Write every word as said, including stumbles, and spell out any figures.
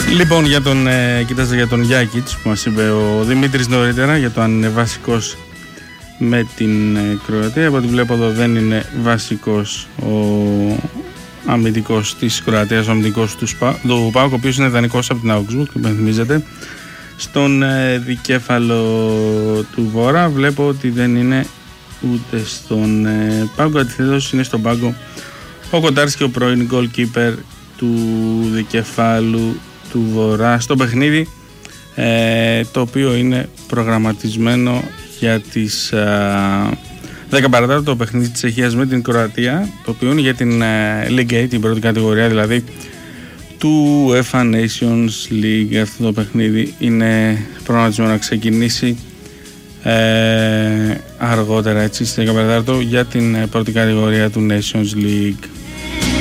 Λοιπόν, για τον, ε, κοίταζα για τον Γιάκιτς που μας είπε ο Δημήτρης νωρίτερα για το αν είναι βασικός με την ε, Κροατία. Από ό,τι βλέπω εδώ δεν είναι βασικός ο αμυντικός της Κροατίας, ο αμυντικός του, Σπα, του ΠΑΟΚ, ο οποίος είναι δανεικός από την Augsburg, υπενθυμίζεται. Στον ε, δικέφαλο του Βορρά βλέπω ότι δεν είναι ούτε στον ε, πάγκο, αντιθέτως είναι στον πάγκο ο Κοντάρσκι, ο πρώην goalkeeper του δικεφάλου του Βορρά, στο παιχνίδι ε, το οποίο είναι προγραμματισμένο για τις ε, δέκα παρατέταρτο, το παιχνίδι της Τσεχίας με την Κροατία, το οποίο είναι για την ε, League A, την πρώτη κατηγορία δηλαδή του UEFA Nations League. Αυτό το παιχνίδι είναι προγραμματισμένο να ξεκινήσει ε, αργότερα, έτσι, στις δέκα παρατέταρτο για την ε, πρώτη κατηγορία του Nations League.